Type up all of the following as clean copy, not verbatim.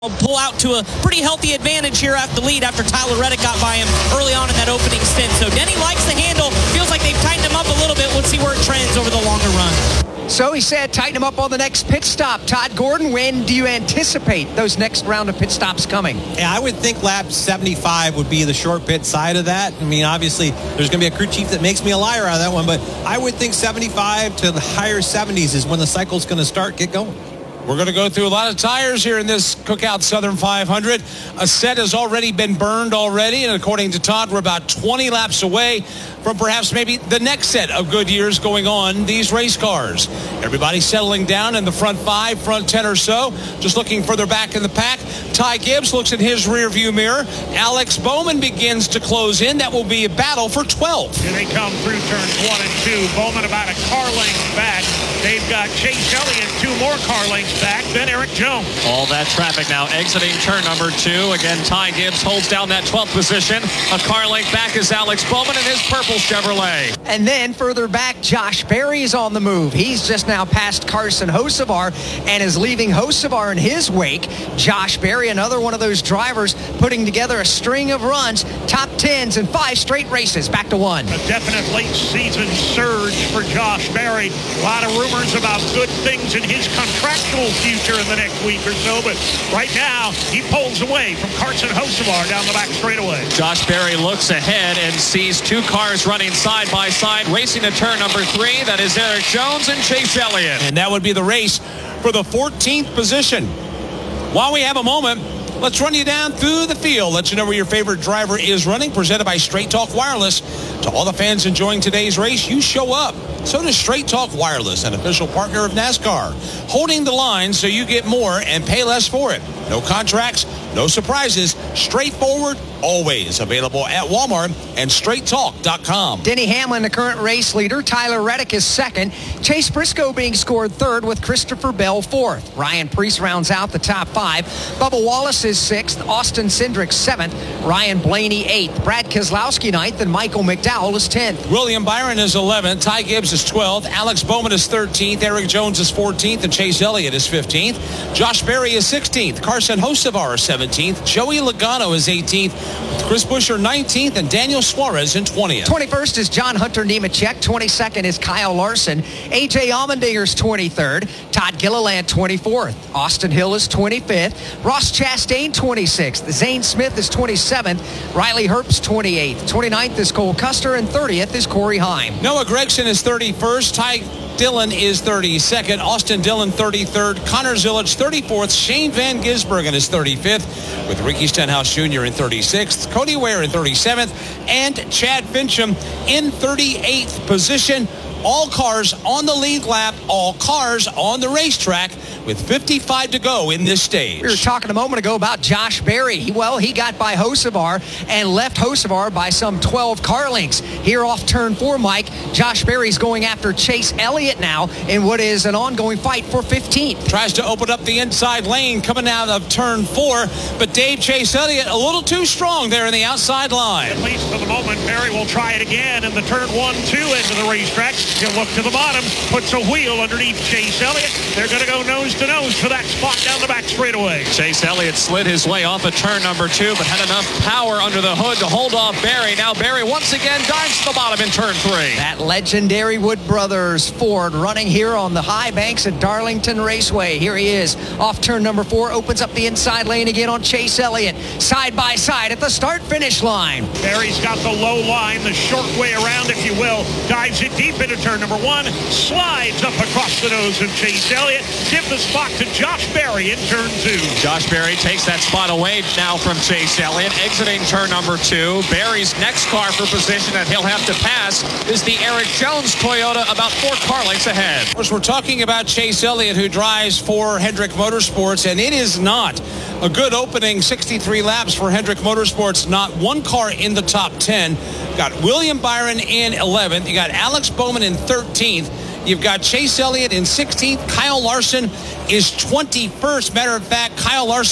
pull out to a pretty healthy advantage here at the lead after Tyler Reddick got by him early on in that opening stint. So Denny likes the handle. Feels like they've tightened him up a little bit. Let's see where it trends over the longer run. So he said tighten him up on the next pit stop. Todd Gordon, when do you anticipate those next round of pit stops coming? Yeah, I would think lap 75 would be the short pit side of that. I mean, obviously, there's going to be a crew chief that makes me a liar out of that one, but I would think 75 to the higher 70s is when the cycle's going to get going. We're going to go through a lot of tires here in this Cookout Southern 500. A set has already been burned already, and according to Todd, we're about 20 laps away from perhaps maybe the next set of good years going on these race cars. Everybody settling down in the front 5, front 10 or so. Just looking further back in the pack, Ty Gibbs looks in his rearview mirror. Alex Bowman begins to close in. That will be a battle for 12. Here they come through turns 1 and 2. Bowman about a car length back. They've got Chase Elliott 2 more car lengths back, then Eric Jones. All that traffic now exiting turn number 2. Again, Ty Gibbs holds down that 12th position. A car length back is Alex Bowman in his purple Chevrolet. And then further back, Josh Berry's on the move. He's just now past Carson Hocevar and is leaving Hocevar in his wake. Josh Berry, another one of those drivers putting together a string of runs, top 10s in 5 straight races, back to 1. A definite late season surge for Josh Berry. A lot of rumors about good things in his contractual future in the next week or so, but right now he pulls away from Carson Hocevar down the back straightaway. Josh Berry looks ahead and sees 2 cars running side by side, racing to turn number 3. That is Eric Jones and Chase Elliott. And that would be the race for the 14th position. While we have a moment, let's run you down through the field. Let you know where your favorite driver is running. Presented by Straight Talk Wireless. To all the fans enjoying today's race, you show up. So does Straight Talk Wireless, an official partner of NASCAR. Holding the line so you get more and pay less for it. No contracts, no surprises. Straightforward, always available at Walmart and straighttalk.com. Denny Hamlin, the current race leader. Tyler Reddick is second. Chase Briscoe being scored third with Christopher Bell fourth. Ryan Preece rounds out the top 5. Bubba Wallace is sixth. Austin Cindric seventh. Ryan Blaney eighth. Brad Keselowski ninth. And Michael McDowell is 10th. William Byron is 11th. Ty Gibbs is 12th. Alex Bowman is 13th. Eric Jones is 14th. And Chase Elliott is 15th. Josh Berry is 16th. Carson Hocevar is 17th. Joey Logano is 18th. Chris Buescher 19th. And Daniel Suarez in 20th. 21st is John Hunter Nemechek. 22nd is Kyle Larson. A.J. Allmendinger's 23rd. Todd Gilliland 24th. Austin Hill is 25th. Ross Chastain 26th. Zane Smith is 27th. Riley Herbst 28th. 29th is Cole Custer. And 30th is Corey Heim. Noah Gragson is 31st. Ty Dillon is 32nd. Austin Dillon 33rd. Connor Zilic 34th. Shane Van Gisbergen is 35th. With Ricky Stenhouse Jr. in 36th. Cody Ware in 37th. And Chad Fincham in 38th position. All cars on the lead lap, all cars on the racetrack with 55 to go in this stage. We were talking a moment ago about Josh Berry. He got by Hocevar and left Hocevar by some 12 car lengths. Here off turn 4, Mike, Josh Berry's going after Chase Elliott now in what is an ongoing fight for 15th. Tries to open up the inside lane coming out of turn 4, but Chase Elliott a little too strong there in the outside line. At least for the moment, Berry will try it again in the turn 1-2 into the racetrack. He'll look to the bottom, puts a wheel underneath Chase Elliott. They're going to go nose to nose for that spot down the back straightaway. Chase Elliott slid his way off of turn number 2, but had enough power under the hood to hold off Berry. Now Berry once again dives to the bottom in turn 3. That legendary Wood Brothers Ford running here on the high banks at Darlington Raceway. Here he is off turn number 4, opens up the inside lane again on Chase Elliott. Side by side at the start-finish line. Berry's got the low line, the short way around, if you will. Dives it deep into turn number 1, slides up across the nose of Chase Elliott. Give the spot to Josh Berry in turn 2. Josh Berry takes that spot away now from Chase Elliott, exiting turn number 2. Berry's next car for position that he'll have to pass is the Eric Jones Toyota, about 4 car lengths ahead. Of course, we're talking about Chase Elliott, who drives for Hendrick Motorsports, and it is not a good opening 63 laps for Hendrick Motorsports. Not one car in the top 10. Got William Byron in 11th. You got Alex Bowman in 13th. You've got Chase Elliott in 16th. Kyle Larson is 21st. Matter of fact, Kyle Larson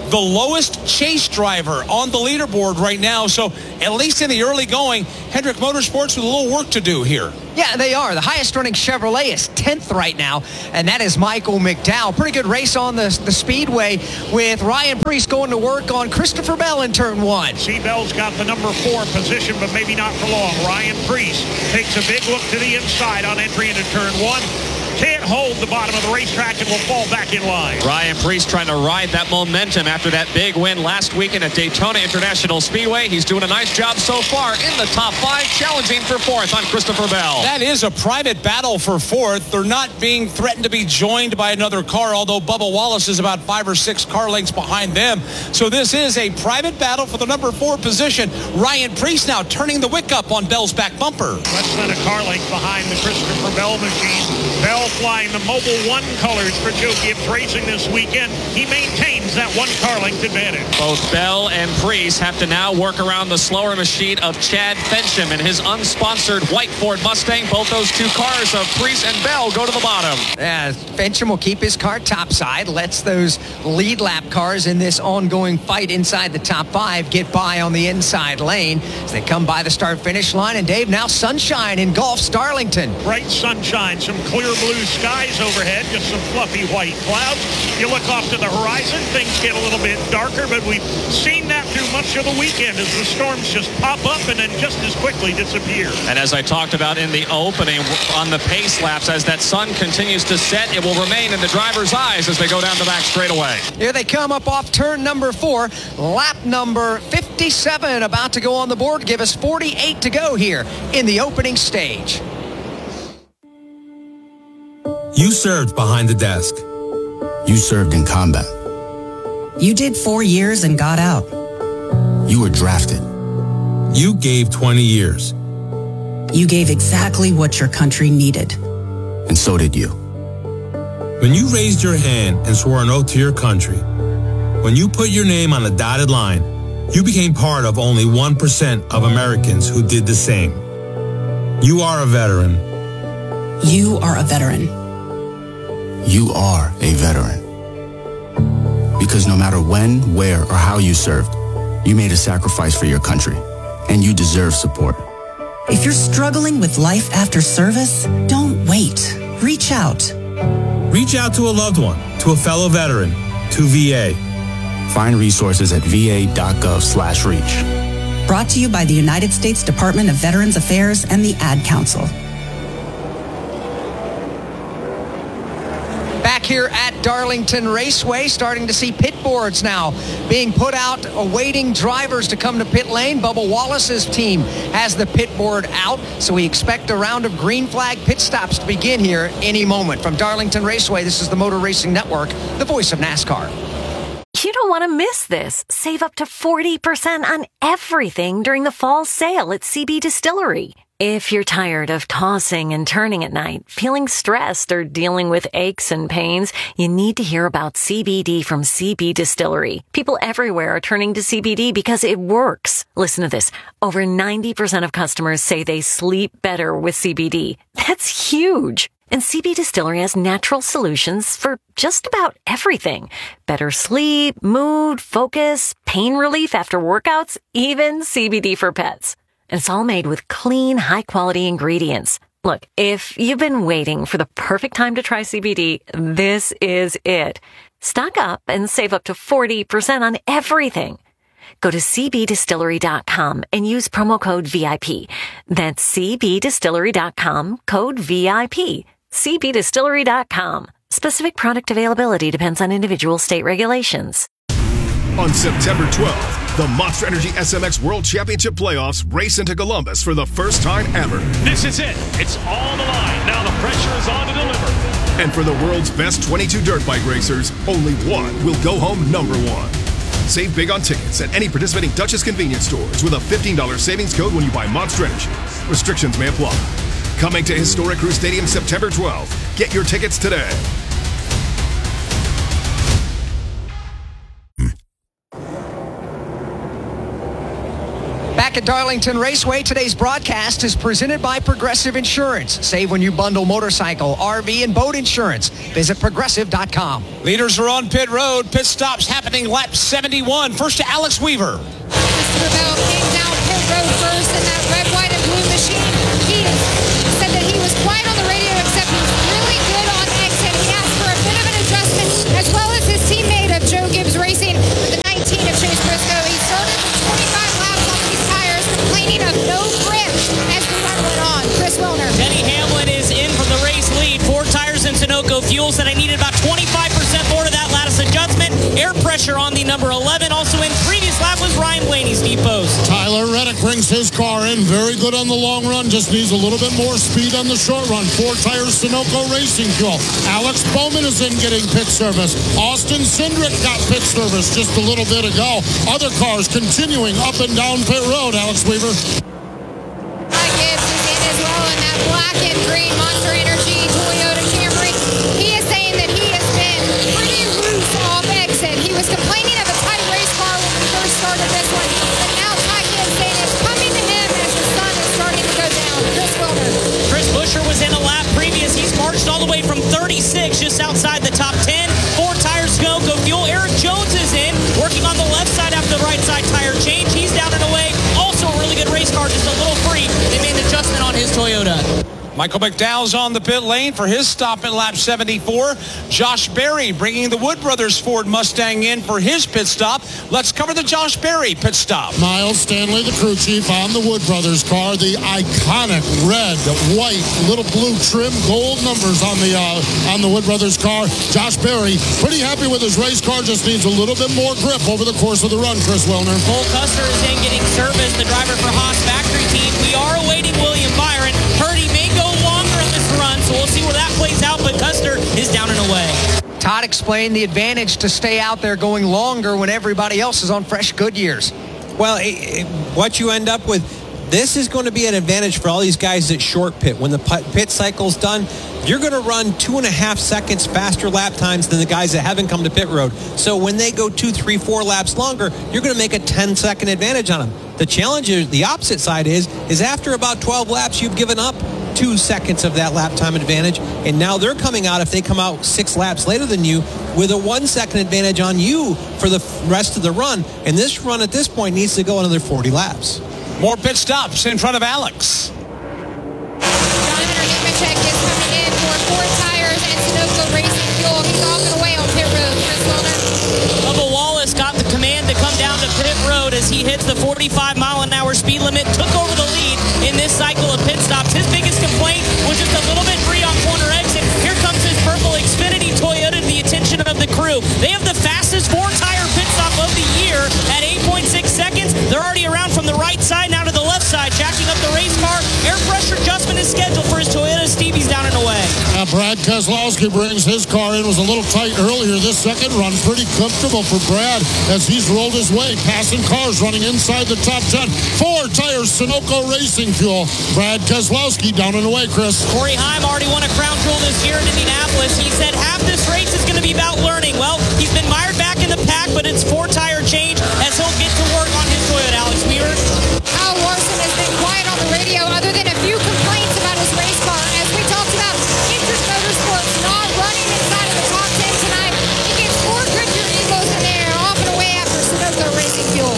the lowest chase driver on the leaderboard right now. So at least in the early going, Hendrick Motorsports with a little work to do here. Yeah, they are. The highest running Chevrolet is 10th right now, and that is Michael McDowell. Pretty good race on the speedway with Ryan Preece going to work on Christopher Bell in turn 1. See, Bell's got the number 4 position, but maybe not for long. Ryan Preece takes a big look to the inside on entry into turn 1. Can't hold the bottom of the racetrack and will fall back in line. Ryan Preece trying to ride that momentum after that big win last weekend at Daytona International Speedway. He's doing a nice job so far in the top 5, challenging for 4th on Christopher Bell. That is a private battle for 4th. They're not being threatened to be joined by another car, although Bubba Wallace is about 5 or 6 car lengths behind them. So this is a private battle for the number 4 position. Ryan Preece now turning the wick up on Bell's back bumper. Less than a car length behind the Christopher Bell machine. Bell flying the Mobil 1 colors for Joe Gibbs Racing this weekend. He maintains that 1 car length advantage. Both Bell and Preece have to now work around the slower machine of Chad Fensham and his unsponsored white Ford Mustang. Both those 2 cars of Preece and Bell go to the bottom. Fensham will keep his car topside, lets those lead lap cars in this ongoing fight inside the top 5 get by on the inside lane as they come by the start-finish line. And Dave, now sunshine in Gulf's Darlington. Bright sunshine, some clear blue skies overhead, just some fluffy white clouds. You look off to the horizon, things get a little bit darker, but we've seen that through much of the weekend as the storms just pop up and then just as quickly disappear. And as I talked about in the opening on the pace laps, as that sun continues to set, it will remain in the driver's eyes as they go down the back straightaway. Here they come up off turn number 4, lap number 57 about to go on the board. Give us 48 to go here in the opening stage. You served behind the desk. You served in combat. You did 4 years and got out. You were drafted. You gave 20 years. You gave exactly what your country needed. And so did you. When you raised your hand and swore an oath to your country, when you put your name on a dotted line, you became part of only 1% of Americans who did the same. You are a veteran. You are a veteran. You are a veteran. Because no matter when, where, or how you served, you made a sacrifice for your country, and you deserve support. If you're struggling with life after service, don't wait. Reach out. Reach out to a loved one, to a fellow veteran, to VA. Find resources at va.gov/reach. Brought to you by the United States Department of Veterans Affairs and the Ad Council. Back here at Darlington Raceway, starting to see pit boards now being put out, awaiting drivers to come to pit lane. Bubba Wallace's team has the pit board out, so we expect a round of green flag pit stops to begin here any moment. From Darlington Raceway, this is the Motor Racing Network, the voice of NASCAR. You don't want to miss this. Save up to 40% on everything during the fall sale at CB Distillery. If you're tired of tossing and turning at night, feeling stressed, or dealing with aches and pains, you need to hear about CBD from CB Distillery. People everywhere are turning to CBD because it works. Listen to this. Over 90% of customers say they sleep better with CBD. That's huge. And CB Distillery has natural solutions for just about everything. Better sleep, mood, focus, pain relief after workouts, even CBD for pets. And it's all made with clean, high-quality ingredients. Look, if you've been waiting for the perfect time to try CBD, this is it. Stock up and save up to 40% on everything. Go to cbdistillery.com and use promo code VIP. That's cbdistillery.com, code VIP. cbdistillery.com. Specific product availability depends on individual state regulations. On September 12th, the Monster Energy SMX World Championship Playoffs race into Columbus for the first time ever. This is it. It's on the line. Now the pressure is on to deliver. And for the world's best 22 dirt bike racers, only one will go home number one. Save big on tickets at any participating Dutchess convenience stores with a $15 savings code when you buy Monster Energy. Restrictions may apply. Coming to Historic Crew Stadium September 12th. Get your tickets today. Back at Darlington Raceway, today's broadcast is presented by Progressive Insurance. Save when you bundle motorcycle, RV, and boat insurance. Visit Progressive.com. Leaders are on pit road. Pit stops happening lap 71. First to Alex Weaver. Mr. Bell came down pit road first in that red, white, and blue machine. He said that he was quiet on the radio, except he's really good on exit. He asked for a bit of an adjustment, as well as his teammate of Joe Gibbs Racing with the 19 of Chase Briscoe. He started with 25 laps on these tires, complaining of no grip as the run went on. Chris Wilner. Denny Hamlin is in from the race lead. 4 tires in Sunoco fuel. Said I needed about 25% more to that lattice adjustment. Air pressure on the number 11. Also in previous lap was Ryan Blaney's deep post. Tyler Reddick brings his car in. Very good on the long run. Just needs a little bit more speed on the short run. 4 tires Sunoco Racing fuel. Alex Bowman is in getting pit service. Austin Cindric got pit service just a little bit ago. Other cars continuing up and down pit road, Alex Weaver. Gibbs is in as well in that black and green Monster Energy Toyota Camry. He is saying that he has been pretty loose off exit. He was complaining of a tight race car when we first started this one, but now Ty Gibbs saying it's coming to him as the sun is starting to go down. Chris Wilder. Chris Buescher was in a lap previous. He's marched all the way from 36 just outside the top 10. 4 tires Sunoco fuel. Eric Jones is in, working on the left side after the right side tire change. He's down and away. Also a really good race car, just a little free. They made an adjustment on his Toyota. Michael McDowell's on the pit lane for his stop in lap 74. Josh Berry bringing the Wood Brothers Ford Mustang in for his pit stop. Let's cover the Josh Berry pit stop. Miles Stanley, the crew chief on the Wood Brothers car. The iconic red, white, little blue trim, gold numbers on the Wood Brothers car. Josh Berry, pretty happy with his race car. Just needs a little bit more grip over the course of the run, Chris Wilner. Cole Custer is in getting service, the driver for Haas Factory Team. We are awaiting William Byron. Heard he may go longer in this run, so we'll see where that plays out, but Custer is down and away. Todd explained the advantage to stay out there going longer when everybody else is on fresh Goodyears. Well, what you end up with, this is going to be an advantage for all these guys that short pit. When the pit cycle's done, you're going to run 2.5 seconds faster lap times than the guys that haven't come to pit road. So when they go 2, 3, 4 laps longer, you're going to make a 10-second advantage on them. The challenge is, the opposite side is after about 12 laps, you've given up 2 seconds of that lap time advantage, and now they're coming out, if they come out 6 laps later than you, with a 1 second advantage on you for the rest of the run. And this run at this point needs to go another 40 laps. More pit stops in front of Alex. Jonathan Nemechek is coming in for 4 tires and Sunoco Racing fuel. He's off and away on pit road. Chris Wilner. Bubba Wallace got the command to come down to pit road as he hits the 45-mile-an-hour speed limit, took over the lead in this cycle of pit stops. His biggest complaint was just a little bit free on corner exit. Here comes his purple Xfinity Toyota to the attention of the crew. They have the fastest 4-tire pit stop of the year at 8.6 seconds. They're already around from the right side now to the left side, jacking up the race car. Air pressure adjustment is scheduled for his Toyota. Stevie's down and away. Brad Keselowski brings his car in. Was a little tight earlier. This second run pretty comfortable for Brad as he's rolled his way, passing cars running inside the top 10. 4 tires Sunoco Racing fuel. Brad Keselowski down and away, Chris. Corey Heim already won a crown jewel this year in Indianapolis. He said half this race is going to be about learning. Well, he's been mired back in the pack, but it's 4-tire change as he'll get to work on his Toyota. Alex Weaver. Kyle Larson has been quiet on the radio other than a few complaints about his race car. As we talked about, Interest Motorsports not running inside of the top 10 tonight. He gets 4 Goodyear Eagles in there, off and away after Sunoco Racing fuel.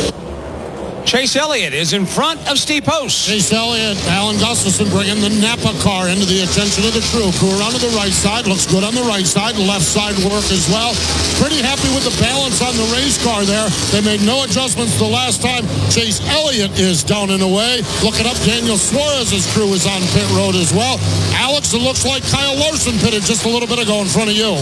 Chase Elliott is in front of Steve Post. Chase Elliott, Alan Gustafson bringing the Napa car into the attention of the crew. Crew around to the right side, looks good on the right side, left side work as well. Pretty happy with the balance on the race car there. They made no adjustments the last time. Chase Elliott is down and away. Looking up, Daniel Suarez's crew is on pit road as well. Alex, it looks like Kyle Larson pitted just a little bit ago in front of you.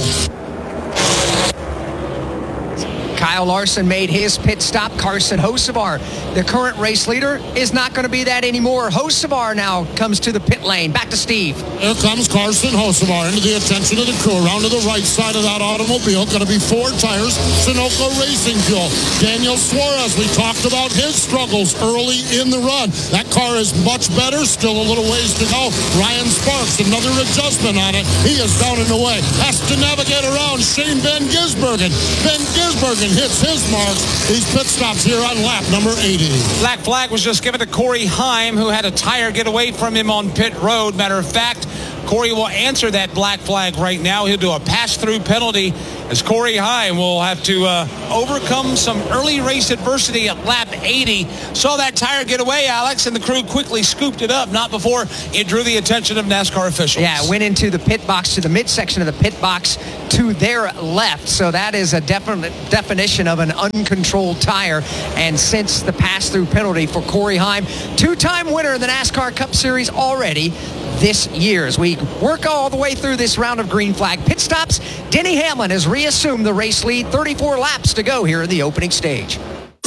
Kyle Larson made his pit stop. Carson Hocevar, the current race leader, is not going to be that anymore. Hocevar now comes to the pit lane. Back to Steve. Here comes Carson Hocevar into the attention of the crew. Around to the right side of that automobile. Going to be 4 tires, Sunoco Racing fuel. Daniel Suarez, we talked about his struggles early in the run. That car is much better. Still a little ways to go. Ryan Sparks, another adjustment on it. He is down and away. Has to navigate around Shane Van Gisbergen. Van Gisbergen hits his marks. These pit stops here on lap number 80. Black flag was just given to Corey Heim, who had a tire get away from him on pit road. Matter of fact, Corey will answer that black flag right now. He'll do a pass-through penalty as Corey Heim will have to overcome some early race adversity at lap 80. Saw that tire get away, Alex, and the crew quickly scooped it up, not before it drew the attention of NASCAR officials. Yeah, went into the pit box, to the midsection of the pit box to their left. So that is a definite definition of an uncontrolled tire. And since the pass-through penalty for Corey Heim, two-time winner in the NASCAR Cup Series already this year. As we work all the way through this round of green flag pit stops, Denny Hamlin has reassumed the race lead. 34 laps to go here in the opening stage.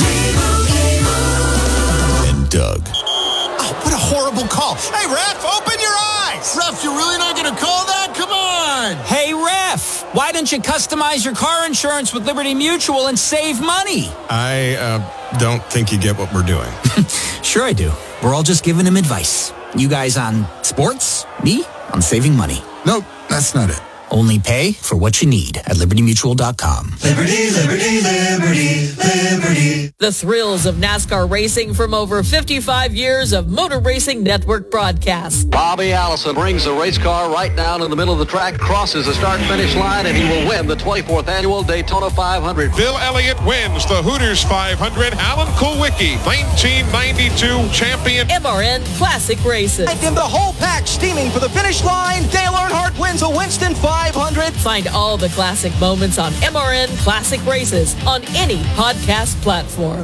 And Doug. Oh, what a horrible call. Hey, ref, open your eyes. Ref, you're really not going to call that? Come on. Hey, ref, why don't you customize your car insurance with Liberty Mutual and save money? I don't think you get what we're doing. Sure I do. We're all just giving him advice. You guys on sports, me on saving money. Nope, that's not it. Only pay for what you need at LibertyMutual.com. Liberty, liberty, liberty, liberty. The thrills of NASCAR racing from over 55 years of Motor Racing Network broadcasts. Bobby Allison brings the race car right down in the middle of the track, crosses the start-finish line, and he will win the 24th annual Daytona 500. Bill Elliott wins the Hooters 500. Alan Kulwicki, 1992 champion. MRN Classic Races. And the whole pack steaming for the finish line. Dale Earnhardt wins a Winston 500. Find all the classic moments on MRN Classic Races on any podcast platform.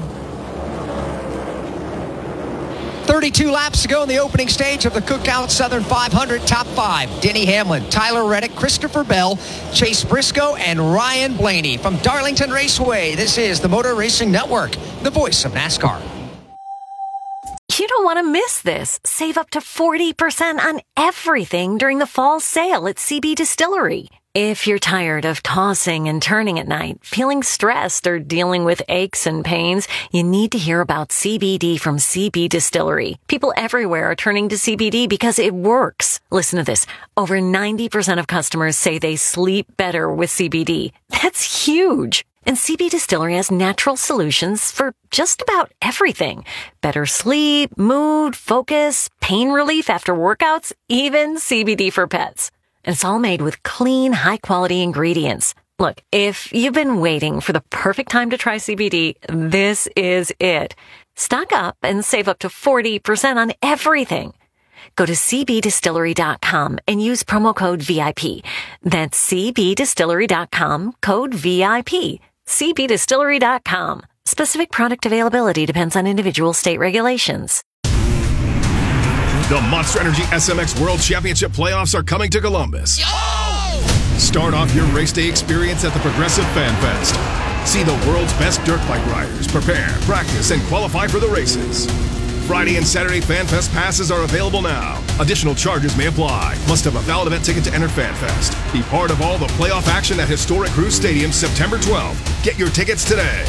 32 laps to go in the opening stage of the Cookout Southern 500 Top 5. Denny Hamlin, Tyler Reddick, Christopher Bell, Chase Briscoe, and Ryan Blaney. From Darlington Raceway, this is the Motor Racing Network, the voice of NASCAR. You don't want to miss this. Save up to 40% on everything during the fall sale at CB Distillery. If you're tired of tossing and turning at night, feeling stressed, or dealing with aches and pains, you need to hear about CBD from CB Distillery. People everywhere are turning to CBD because it works. Listen to this. Over 90% of customers say they sleep better with CBD. That's huge. And CB Distillery has natural solutions for just about everything. Better sleep, mood, focus, pain relief after workouts, even CBD for pets. And it's all made with clean, high-quality ingredients. Look, if you've been waiting for the perfect time to try CBD, this is it. Stock up and save up to 40% on everything. Go to cbdistillery.com and use promo code VIP. That's cbdistillery.com, code VIP. cbdistillery.com. Specific product availability depends on individual state regulations. The Monster Energy SMX World Championship playoffs are coming to Columbus. Start off your race day experience at the Progressive Fan Fest. See the world's best dirt bike riders prepare, practice, and qualify for the races. Friday and Saturday Fan Fest passes are available now. Additional charges may apply. Must have a valid event ticket to enter Fan Fest. Be part of all the playoff action at historic Cruise Stadium September 12th. Get your tickets today.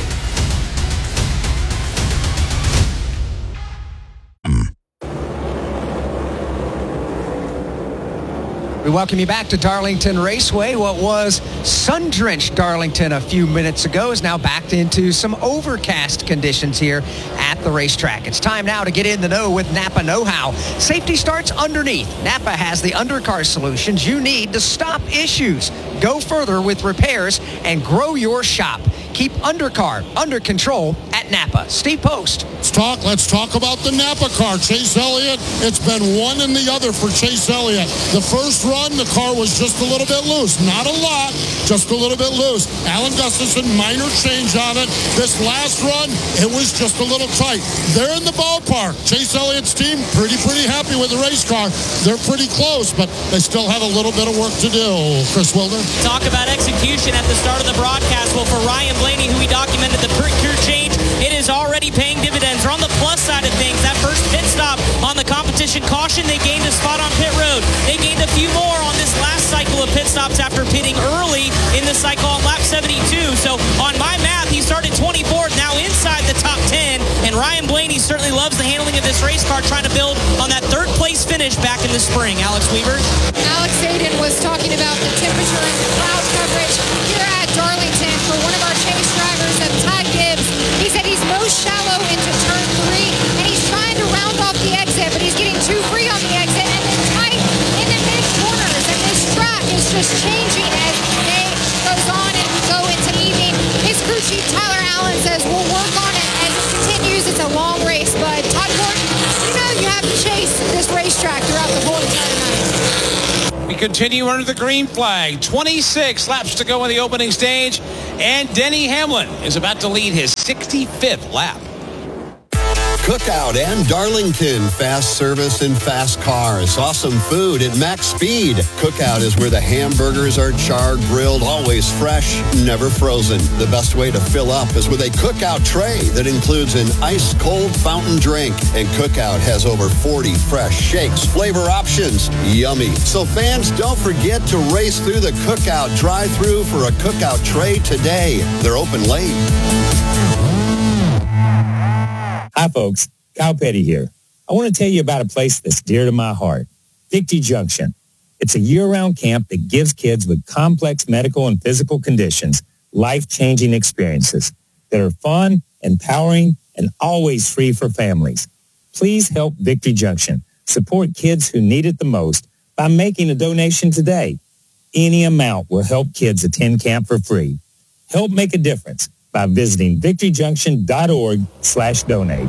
We welcome you back to Darlington Raceway. What was sun-drenched Darlington a few minutes ago is now backed into some overcast conditions here at the racetrack. It's time now to get in the know with Napa Know-How. Safety starts underneath. Napa has the undercar solutions you need to stop issues. Go further with repairs and grow your shop. Keep undercar under control at Napa. Steve Post. Let's talk about the Napa car. Chase Elliott, it's been one and the other for Chase Elliott. The first run, the car was just a little bit loose. Not a lot, just a little bit loose. Alan Gustafson, minor change on it. This last run, it was just a little tight. They're in the ballpark. Chase Elliott's team, pretty happy with the race car. They're pretty close, but they still have a little bit of work to do. Chris Wilder. Talk about execution at the start of the broadcast. Well, for Ryan Blaney, who we documented the pure change, it is already paying dividends. Or on the plus side of things, that first pit stop on the competition caution, they gained a spot on pit road. They gained a few more on this last cycle of pit stops after pitting early in the cycle on lap 72. So on my math, he started 24th, now inside the top 10. And Ryan Blaney certainly loves the handling of this race car, trying to build on that third place finish back in the spring. Alex Weaver. Alex Aiden was talking about the temperature and the cloud coverage here at Darlington. for one of our chase drivers, Todd Gibbs. He said he's most shallow into turn 3, and he's trying to round off the exit, but he's getting too free on the exit and then tight in the mid-corners. And this track is just changing as the day goes on and we go into evening. His crew chief, Tyler Allen, says we'll work on it as it continues. It's a long race, but Todd Gordon, you know you have to chase this racetrack throughout the whole entire night. We continue under the green flag. 26 laps to go in the opening stage, and Denny Hamlin is about to lead his 65th lap. Cookout and Darlington. Fast service and fast cars. Awesome food at max speed. Cookout is where the hamburgers are charred, grilled, always fresh, never frozen. The best way to fill up is with a Cookout tray that includes an ice-cold fountain drink. And Cookout has over 40 fresh shakes, flavor options. Yummy. So fans, don't forget to race through the Cookout drive-thru for a Cookout tray today. They're open late. Hi, folks. Kyle Petty here. I want to tell you about a place that's dear to my heart, Victory Junction. It's a year-round camp that gives kids with complex medical and physical conditions life-changing experiences that are fun, empowering, and always free for families. Please help Victory Junction support kids who need it the most by making a donation today. Any amount will help kids attend camp for free. Help make a difference by visiting victoryjunction.org/donate.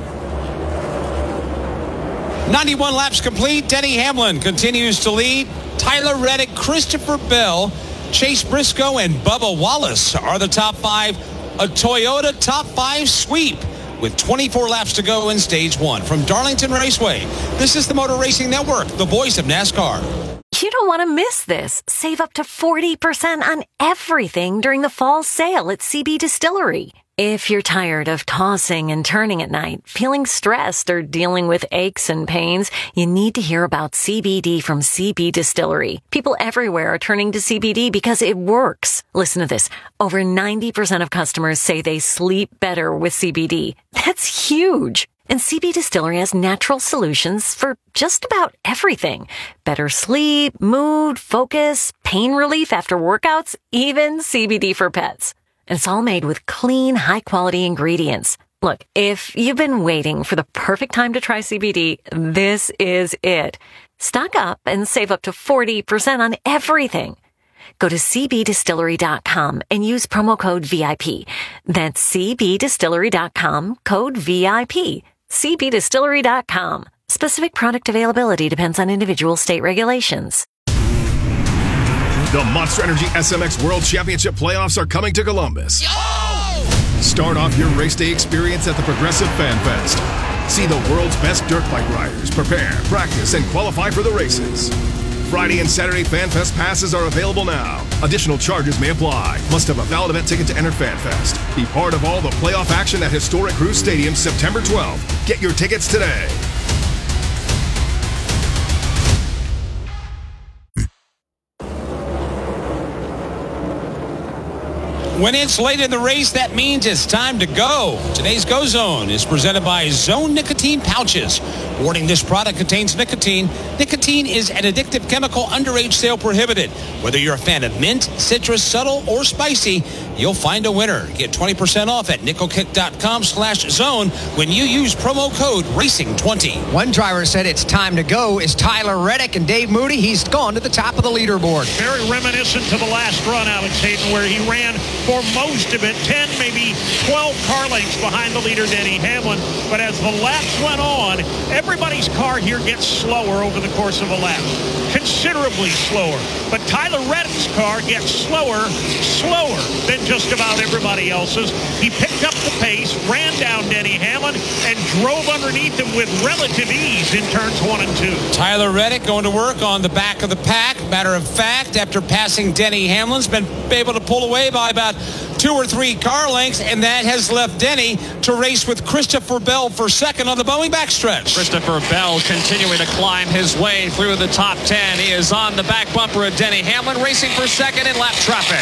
91 laps complete. Denny Hamlin continues to lead. Tyler Reddick, Christopher Bell, Chase Briscoe, and Bubba Wallace are the top 5. A Toyota top 5 sweep with 24 laps to go in stage 1. From Darlington Raceway, this is the Motor Racing Network, the voice of NASCAR. You don't want to miss this. Save up to 40% on everything during the fall sale at CB Distillery. If you're tired of tossing and turning at night, feeling stressed, or dealing with aches and pains, you need to hear about CBD from CB Distillery. People everywhere are turning to CBD because it works. Listen to this. Over 90% of customers say they sleep better with CBD. That's huge. And CB Distillery has natural solutions for just about everything. Better sleep, mood, focus, pain relief after workouts, even CBD for pets. And it's all made with clean, high-quality ingredients. Look, if you've been waiting for the perfect time to try CBD, this is it. Stock up and save up to 40% on everything. Go to cbdistillery.com and use promo code VIP. That's cbdistillery.com, code VIP. cbdistillery.com. Specific product availability depends on individual state regulations. The Monster Energy SMX World Championship playoffs are coming to Columbus. Start off your race day experience at the Progressive Fan Fest. See the world's best dirt bike riders prepare, practice, and qualify for the races. Friday and Saturday Fan Fest passes are available now. Additional charges may apply. Must have a valid event ticket to enter Fan Fest. Be part of all the playoff action at historic Cruise Stadium September 12th. Get your tickets today. When it's late in the race, that means it's time to go. Today's Go Zone is presented by Zone Nicotine Pouches. Warning, this product contains nicotine. Nicotine is an addictive chemical, underage sale prohibited. Whether you're a fan of mint, citrus, subtle, or spicy, you'll find a winner. Get 20% off at nickelkick.com/zone when you use promo code RACING20. One driver said it's time to go is Tyler Reddick, and Dave Moody, he's gone to the top of the leaderboard. Very reminiscent to the last run, Alex Hayden, where he ran for most of it, 10, maybe 12 car lengths behind the leader, Denny Hamlin. But as the laps went on, everybody's car here gets slower over the course of a lap. Considerably slower. But Tyler Reddick's car gets slower than just about everybody else's. He picked up the pace, ran down Denny Hamlin, and drove underneath him with relative ease in turns 1 and 2. Tyler Reddick going to work on the back of the pack. Matter of fact, after passing Denny Hamlin's been able to pull away by about 2 or 3 car lengths, and that has left Denny to race with Christopher Bell for second on the Boeing backstretch. Christopher Bell continuing to climb his way through the top 10. He is on the back bumper of Denny Hamlin, racing for second in lap traffic.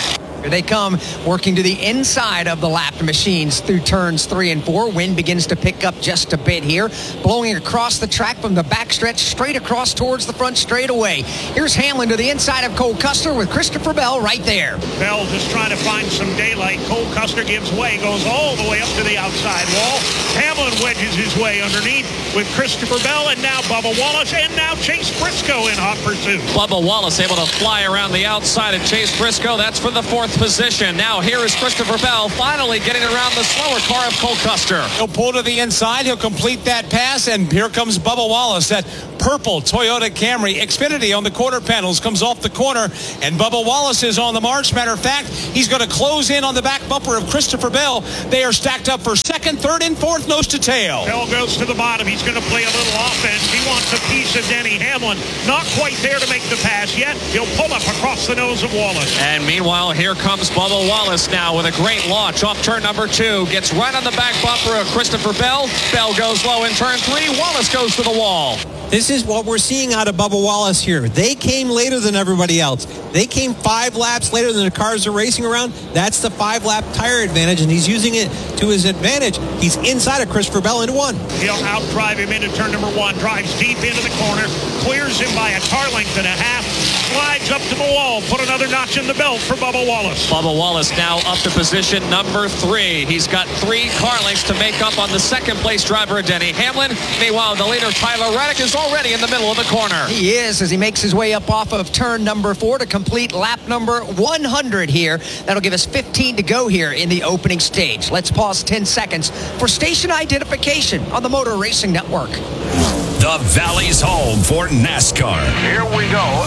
Here they come, working to the inside of the lapped machines through turns 3 and 4. Wind begins to pick up just a bit here, blowing across the track from the backstretch straight across towards the front straightaway. Here's Hamlin to the inside of Cole Custer with Christopher Bell right there. Bell just trying to find some daylight. Cole Custer gives way, goes all the way up to the outside wall. Hamlin wedges his way underneath with Christopher Bell, and now Bubba Wallace, and now Chase Briscoe in hot pursuit. Bubba Wallace able to fly around the outside of Chase Briscoe. That's for the 4th position. Now here is Christopher Bell finally getting around the slower car of Cole Custer. He'll pull to the inside. He'll complete that pass, and here comes Bubba Wallace. That purple Toyota Camry Xfinity on the quarter panels comes off the corner, and Bubba Wallace is on the march. Matter of fact, he's going to close in on the back bumper of Christopher Bell. They are stacked up for 2nd, 3rd, and 4th, nose to tail. Bell goes to the bottom. He's going to play a little offense. He wants a piece of Denny Hamlin. Not quite there to make the pass yet. He'll pull up across the nose of Wallace. And meanwhile, here comes Bubba Wallace now with a great launch off turn number 2. Gets right on the back bumper of Christopher Bell. Bell goes low in turn 3. Wallace goes to the wall. This is what we're seeing out of Bubba Wallace here. They came later than everybody else. They came 5 laps later than the cars are racing around. That's the 5-lap tire advantage, and he's using it to his advantage. He's inside of Christopher Bell into 1. He'll outdrive him into turn number 1, drives deep into the corner, clears him by a car length and a half, slides up to the wall, put another notch in the belt for Bubba Wallace. Bubba Wallace now up to position number 3. He's got 3 car lengths to make up on the 2nd place driver, Denny Hamlin. Meanwhile, the leader, Tyler Reddick, is already in the middle of the corner. He is, as he makes his way up off of turn number 4 to complete lap number 100 here. That'll give us 15 to go here in the opening stage. Let's pause 10 seconds for station identification on the Motor Racing Network. The Valley's home for NASCAR. Here we go.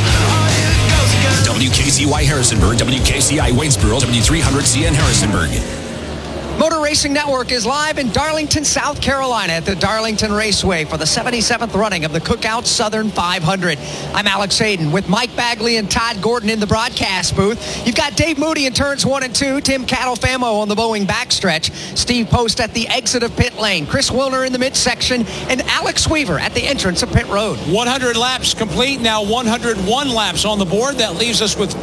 WKCY Harrisonburg, WKCI Waynesboro, W300CN Harrisonburg. Motor Racing Network is live in Darlington, South Carolina at the Darlington Raceway for the 77th running of the Cookout Southern 500. I'm Alex Hayden with Mike Bagley and Todd Gordon in the broadcast booth. You've got Dave Moody in turns 1 and 2, Tim Catalfamo on the Boeing backstretch, Steve Post at the exit of pit lane, Chris Wilner in the midsection, and Alex Weaver at the entrance of pit road. 100 laps complete, now 101 laps on the board. That leaves us with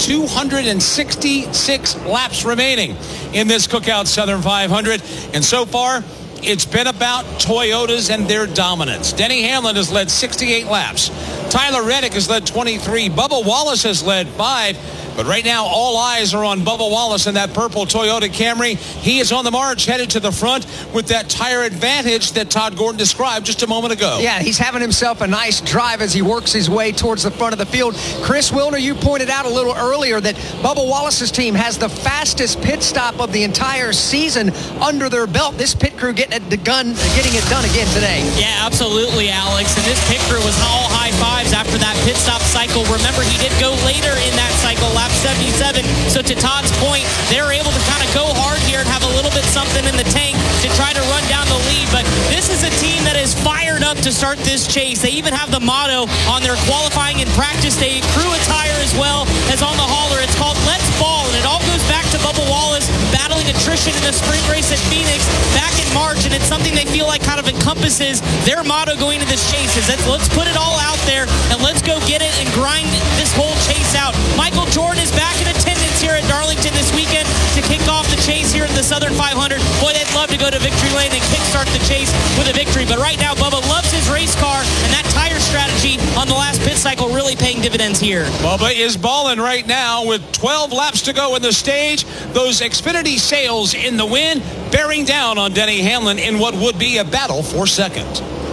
266 laps remaining in this Cookout Southern 500. And so far, it's been about Toyotas and their dominance. Denny Hamlin has led 68 laps. Tyler Reddick has led 23. Bubba Wallace has led 5. But right now, all eyes are on Bubba Wallace in that purple Toyota Camry. He is on the march, headed to the front with that tire advantage that Todd Gordon described just a moment ago. Yeah, he's having himself a nice drive as he works his way towards the front of the field. Chris Wilner, you pointed out a little earlier that Bubba Wallace's team has the fastest pit stop of the entire season under their belt. This pit crew getting it done again today. Yeah, absolutely, Alex. And this pit crew was all high fives after that pit stop cycle. Remember, he did go later in that cycle, lap 77. So to Todd's point, they're able to kind of go hard here and have a little bit something in the tank to try to run down the lead. But this is a team that is fired up to start this chase. They even have the motto on their qualifying and practice day crew attire as well as on the hauler. It's called Let's Ball, and it all goes back to Bubba Wallace battling attrition in the sprint race at Phoenix back in March, and it's something they feel like kind of encompasses their motto going into this chase is that let's put it all out there and let's go get it and grind this whole chase out. Michael Jordan is back in attendance here at Darlington this weekend to kick off the chase here in the Southern 500. Boy, they'd love to go to victory lane and kickstart the chase with a victory. But right now, Bubba loves his race car, and that tire strategy on the last pit cycle really paying dividends here. Bubba is balling right now with 12 laps to go in the stage. Those Xfinity sails in the wind, bearing down on Denny Hamlin in what would be a battle for second.